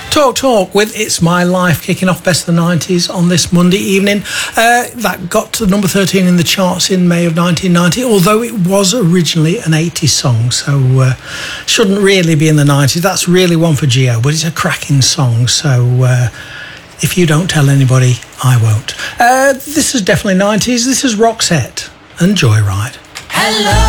Talk with It's My Life, kicking off Best of the 90s on this Monday evening. That got to number 13 in the charts in May of 1990, although it was originally an 80s song, so shouldn't really be in the 90s. That's really one for Gio, but it's a cracking song, so if you don't tell anybody, I won't. This is definitely 90s. This is Roxette and Joyride. Hello.